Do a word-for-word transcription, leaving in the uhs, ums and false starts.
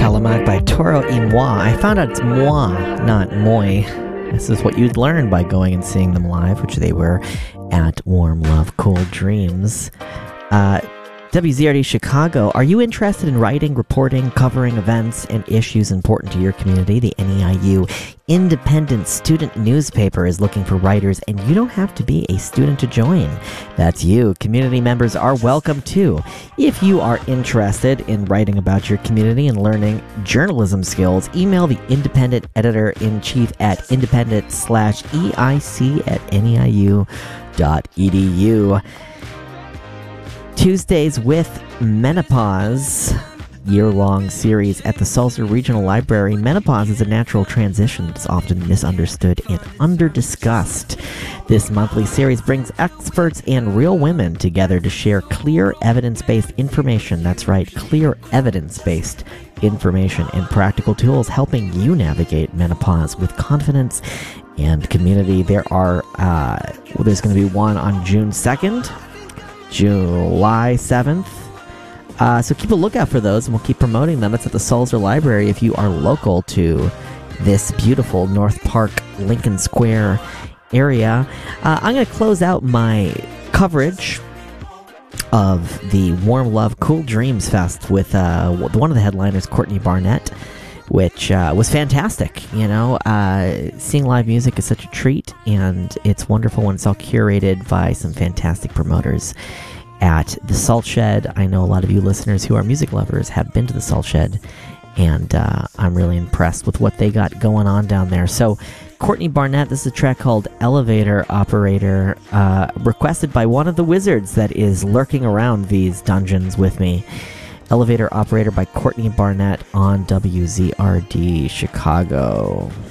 Calamac by Toro y Moi. I found out it's moi, not moi. This is what you'd learn by going and seeing them live, which they were at Warm Love Cool Dreams. Uh, W Z R D Chicago, are you interested in writing, reporting, covering events and issues important to your community? The N E I U Independent Student Newspaper is looking for writers, and you don't have to be a student to join. That's you. Community members are welcome too. If you are interested in writing about your community and learning journalism skills, email the Independent Editor-in-Chief at independent slash EIC at neiu dot edu. Tuesdays with Menopause, year-long series at the Sulzer Regional Library. Menopause is a natural transition that's often misunderstood and under-discussed. This monthly series brings experts and real women together to share clear evidence-based information. That's right, clear evidence-based information and practical tools helping you navigate menopause with confidence and community. There are, uh, well, there's going to be one on June second, July seventh. Uh, so keep a lookout for those, and we'll keep promoting them. It's at the Sulzer Library if you are local to this beautiful North Park, Lincoln Square area. Uh, I'm going to close out my coverage of the Warm Love Cool Dreams Fest with uh, one of the headliners, Courtney Barnett, which uh, was fantastic. You know, uh, seeing live music is such a treat, and it's wonderful when it's all curated by some fantastic promoters at the Salt Shed. I know a lot of you listeners who are music lovers have been to the Salt Shed, and uh, I'm really impressed with what they got going on down there. So, Courtney Barnett, this is a track called Elevator Operator, uh, requested by one of the wizards that is lurking around these dungeons with me. Elevator Operator by Courtney Barnett on W Z R D Chicago.